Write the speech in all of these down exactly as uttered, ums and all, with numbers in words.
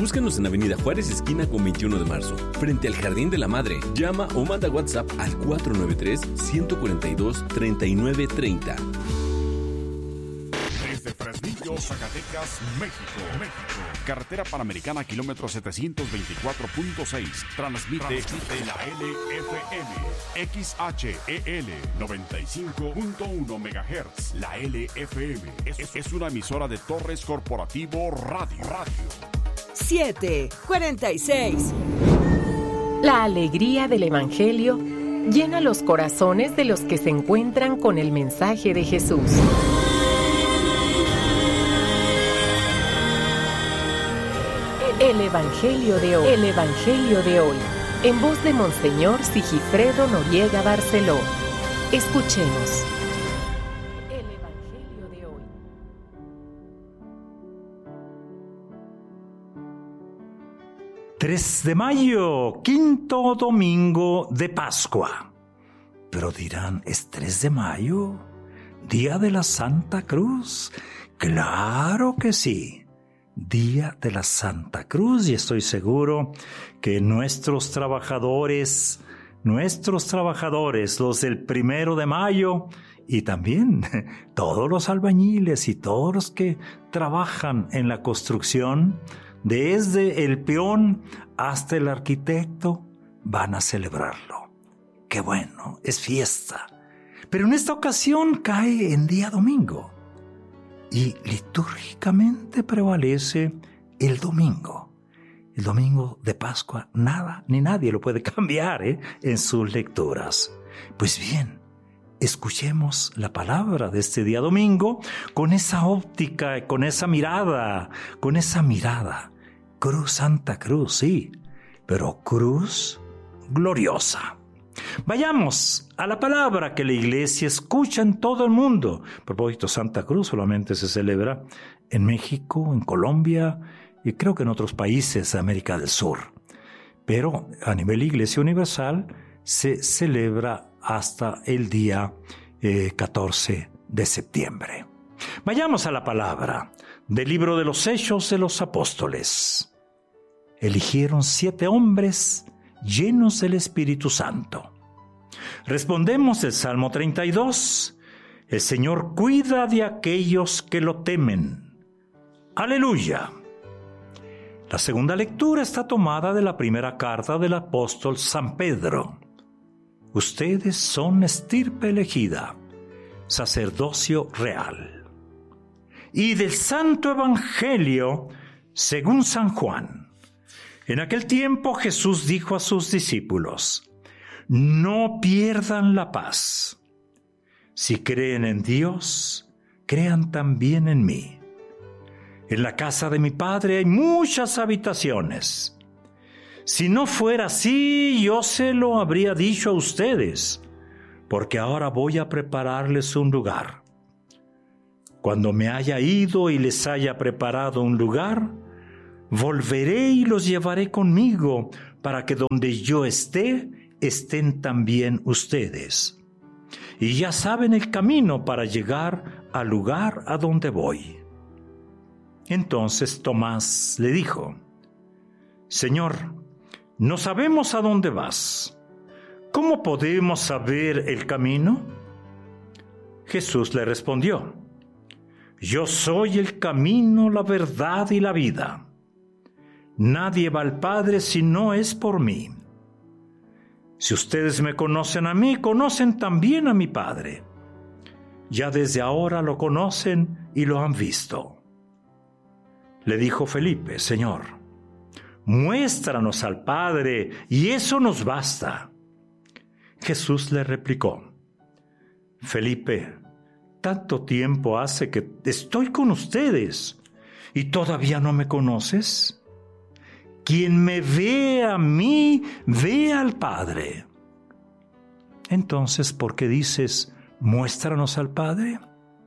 Búscanos en Avenida Juárez, esquina con veintiuno de marzo, frente al Jardín de la Madre. Llama o manda WhatsApp al cuatro nueve tres, uno cuatro dos, tres nueve tres cero. Desde Fresnillo, Zacatecas, México. México. Carretera Panamericana, kilómetro setecientos veinticuatro punto seis. Transmite, Transmite la L F M. X H E L noventa y cinco punto uno megahertz. La L F M es, es una emisora de Torres Corporativo Radio. Radio. siete cuarenta y seis. La alegría del Evangelio llena los corazones de los que se encuentran con el mensaje de Jesús. El Evangelio de hoy. El Evangelio de hoy. En voz de Monseñor Sigifredo Noriega Barceló. Escuchemos. El Evangelio de hoy. tres de mayo, quinto domingo de Pascua. Pero dirán, ¿es tres de mayo? ¿Día de la Santa Cruz? ¡Claro que sí! Día de la Santa Cruz, y estoy seguro que nuestros trabajadores, nuestros trabajadores, los del primero de mayo, y también todos los albañiles y todos los que trabajan en la construcción, desde el peón hasta el arquitecto, van a celebrarlo. ¡Qué bueno! Es fiesta. Pero en esta ocasión cae en día domingo. Y litúrgicamente prevalece el domingo. El domingo de Pascua, nada ni nadie lo puede cambiar ¿eh? en sus lecturas. Pues bien, escuchemos la palabra de este día domingo con esa óptica, con esa mirada, con esa mirada. Cruz, Santa Cruz, sí, pero cruz gloriosa. Vayamos a la palabra que la Iglesia escucha en todo el mundo. A propósito, Santa Cruz solamente se celebra en México, en Colombia y creo que en otros países de América del Sur. Pero a nivel Iglesia Universal se celebra hasta el día eh, catorce de septiembre. Vayamos a la palabra del libro de los Hechos de los Apóstoles. Eligieron siete hombres llenos del Espíritu Santo. Respondemos el Salmo treinta y dos. El Señor cuida de aquellos que lo temen. ¡Aleluya! La segunda lectura está tomada de la primera carta del apóstol San Pedro. Ustedes son estirpe elegida, sacerdocio real. Y del Santo Evangelio según San Juan. En aquel tiempo Jesús dijo a sus discípulos: no pierdan la paz. Si creen en Dios, crean también en mí. En la casa de mi Padre hay muchas habitaciones. Si no fuera así, yo se lo habría dicho a ustedes, porque ahora voy a prepararles un lugar. Cuando me haya ido y les haya preparado un lugar, volveré y los llevaré conmigo, para que donde yo esté, estén también ustedes. Y ya saben el camino para llegar al lugar a donde voy. Entonces Tomás le dijo: Señor, no sabemos a dónde vas. ¿Cómo podemos saber el camino? Jesús le respondió: Yo soy el camino, la verdad y la vida. Nadie va al Padre si no es por mí. Si ustedes me conocen a mí, conocen también a mi Padre. Ya desde ahora lo conocen y lo han visto. Le dijo Felipe: Señor, muéstranos al Padre y eso nos basta. Jesús le replicó: Felipe, tanto tiempo hace que estoy con ustedes y todavía no me conoces. Quien me ve a mí, ve al Padre. Entonces, ¿por qué dices, muéstranos al Padre?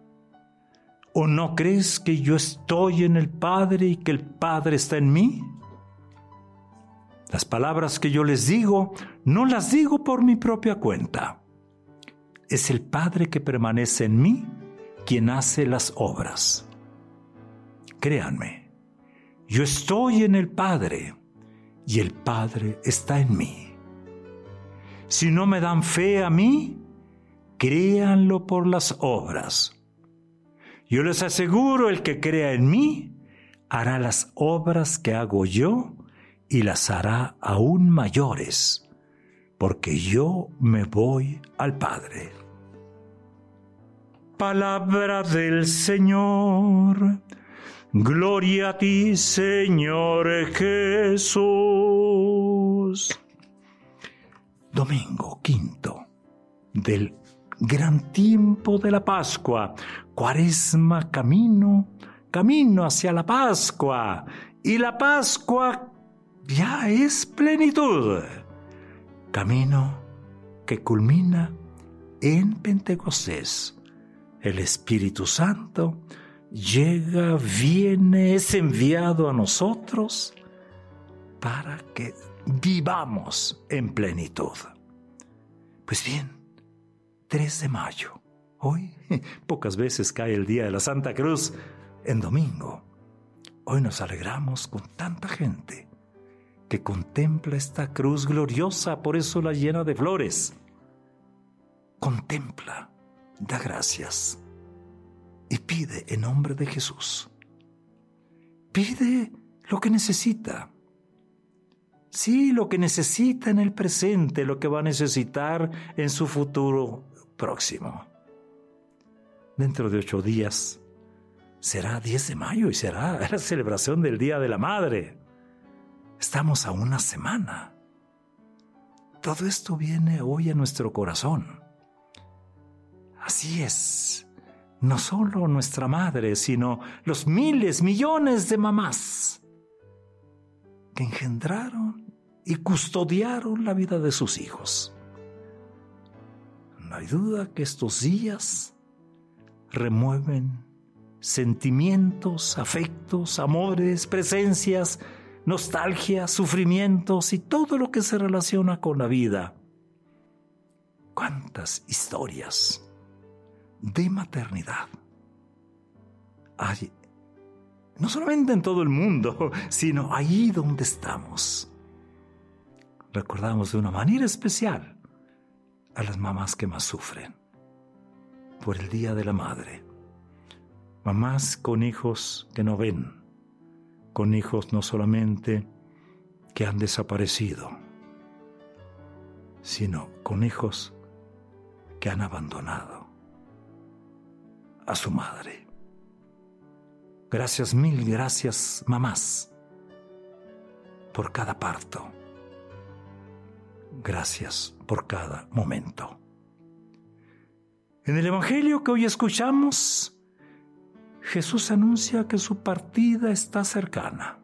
¿O no crees que yo estoy en el Padre y que el Padre está en mí? Las palabras que yo les digo, no las digo por mi propia cuenta. Es el Padre que permanece en mí quien hace las obras. Créanme, Yo estoy en el Padre y el Padre está en mí. Si no me dan fe a mí, créanlo por las obras. Yo les aseguro, el que crea en mí, hará las obras que hago yo y las hará aún mayores, porque yo me voy al Padre. Palabra del Señor. Gloria a ti, Señor Jesús. Domingo quinto del gran tiempo de la Pascua. Cuaresma, camino, camino hacia la Pascua. Y la Pascua ya es plenitud. Camino que culmina en Pentecostés. El Espíritu Santo llega, viene, es enviado a nosotros para que vivamos en plenitud. Pues bien, tres de mayo, hoy pocas veces cae el día de la Santa Cruz en domingo. Hoy nos alegramos con tanta gente que contempla esta cruz gloriosa, por eso la llena de flores. Contempla, da gracias y pide en nombre de Jesús. Pide lo que necesita. Sí, lo que necesita en el presente, lo que va a necesitar en su futuro próximo. Dentro de ocho días será diez de mayo y será la celebración del Día de la Madre. Estamos a una semana. Todo esto viene hoy a nuestro corazón. Así es. No solo nuestra madre, sino los miles, millones de mamás que engendraron y custodiaron la vida de sus hijos. No hay duda que estos días remueven sentimientos, afectos, amores, presencias, nostalgia, sufrimientos y todo lo que se relaciona con la vida. ¿Cuántas historias de maternidad hay, no solamente en todo el mundo, sino ahí donde estamos? Recordamos de una manera especial a las mamás que más sufren por el Día de la Madre. Mamás con hijos que no ven, con hijos no solamente que han desaparecido, sino con hijos que han abandonado a su madre. Gracias, mil gracias, mamás, por cada parto. Gracias por cada momento. En el Evangelio que hoy escuchamos, Jesús anuncia que su partida está cercana.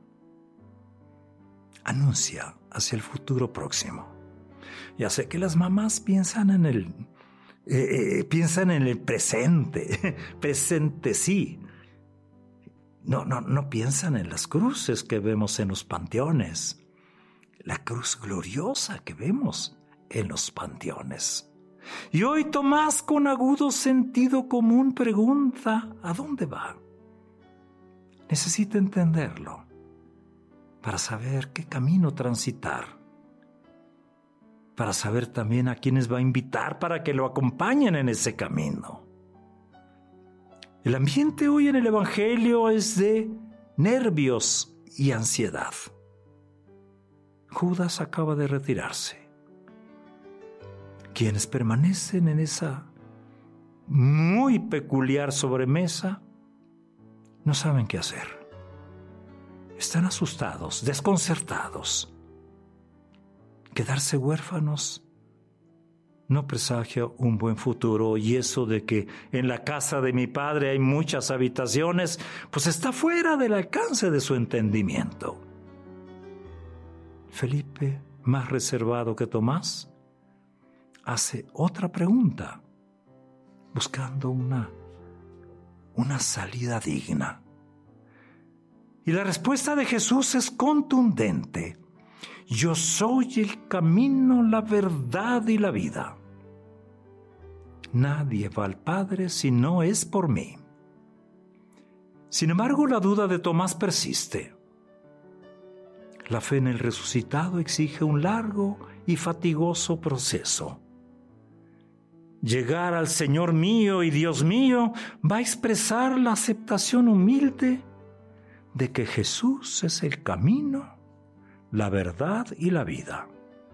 Anuncia hacia el futuro próximo. Ya sé que las mamás piensan en el Eh, eh, piensan en el presente, presente sí. No, no, no piensan en las cruces que vemos en los panteones, la cruz gloriosa que vemos en los panteones. Y hoy Tomás, con agudo sentido común, pregunta: ¿a dónde va? Necesita entenderlo para saber qué camino transitar, para saber también a quiénes va a invitar para que lo acompañen en ese camino. El ambiente hoy en el Evangelio es de nervios y ansiedad. Judas acaba de retirarse. Quienes permanecen en esa muy peculiar sobremesa no saben qué hacer. Están asustados, desconcertados. Quedarse huérfanos no presagia un buen futuro, y eso de que en la casa de mi padre hay muchas habitaciones, pues está fuera del alcance de su entendimiento. Felipe, más reservado que Tomás, hace otra pregunta, buscando una, una salida digna. Y la respuesta de Jesús es contundente: yo soy el camino, la verdad y la vida. Nadie va al Padre si no es por mí. Sin embargo, la duda de Tomás persiste. La fe en el resucitado exige un largo y fatigoso proceso. Llegar al Señor mío y Dios mío va a expresar la aceptación humilde de que Jesús es el camino, la verdad y la vida.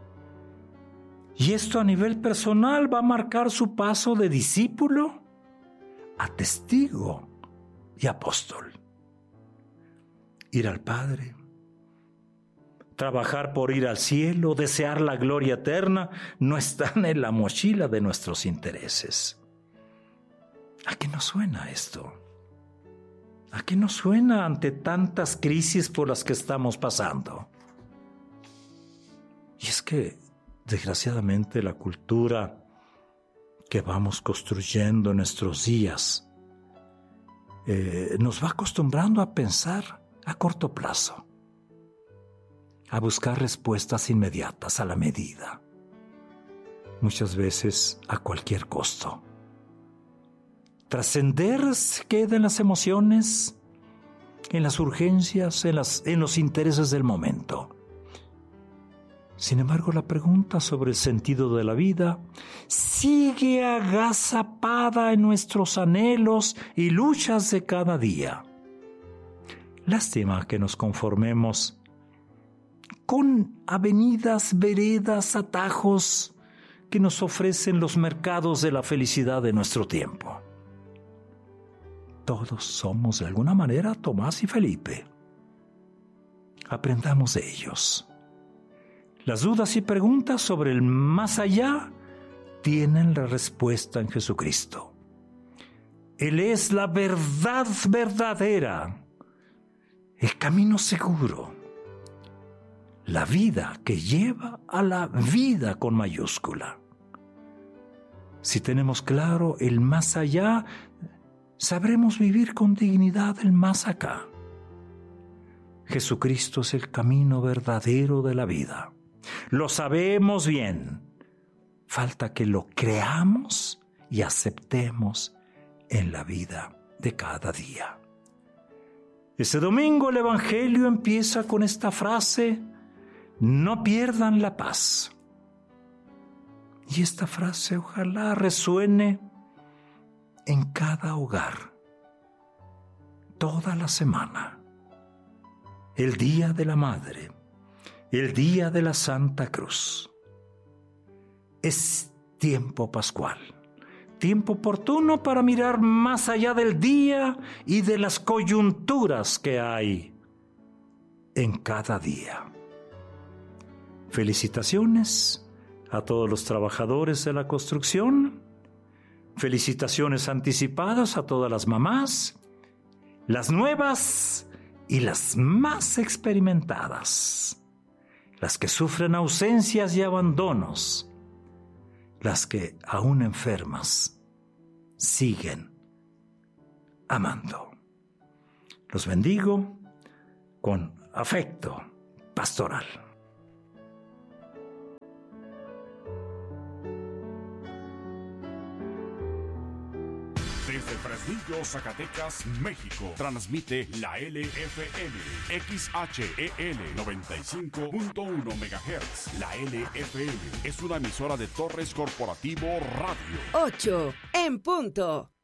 Y esto a nivel personal va a marcar su paso de discípulo a testigo y apóstol. Ir al Padre, trabajar por ir al cielo, desear la gloria eterna, no están en la mochila de nuestros intereses. ¿A qué nos suena esto? ¿A qué nos suena ante tantas crisis por las que estamos pasando? Y es que, desgraciadamente, la cultura que vamos construyendo en nuestros días eh, nos va acostumbrando a pensar a corto plazo, a buscar respuestas inmediatas a la medida, muchas veces a cualquier costo. Trascender se queda en las emociones, en las urgencias, en, las, en los intereses del momento. Sin embargo, la pregunta sobre el sentido de la vida sigue agazapada en nuestros anhelos y luchas de cada día. Lástima que nos conformemos con avenidas, veredas, atajos que nos ofrecen los mercados de la felicidad de nuestro tiempo. Todos somos de alguna manera Tomás y Felipe. Aprendamos de ellos. Las dudas y preguntas sobre el más allá tienen la respuesta en Jesucristo. Él es la verdad verdadera, el camino seguro, la vida que lleva a la vida con mayúscula. Si tenemos claro el más allá, sabremos vivir con dignidad el más acá. Jesucristo es el camino verdadero de la vida. Lo sabemos bien. Falta que lo creamos y aceptemos en la vida de cada día. Este domingo el Evangelio empieza con esta frase: no pierdan la paz. Y esta frase ojalá resuene en cada hogar, toda la semana, el Día de la Madre, el Día de la Santa Cruz. Es tiempo pascual, tiempo oportuno para mirar más allá del día y de las coyunturas que hay en cada día. Felicitaciones a todos los trabajadores de la construcción. Felicitaciones anticipadas a todas las mamás, las nuevas y las más experimentadas, las que sufren ausencias y abandonos, las que aún enfermas siguen amando. Los bendigo con afecto pastoral. Desde Fresnillo, Zacatecas, México, transmite la L F M, X H E L noventa y cinco punto uno megahertz. La L F M es una emisora de Torres Corporativo Radio. ocho en punto.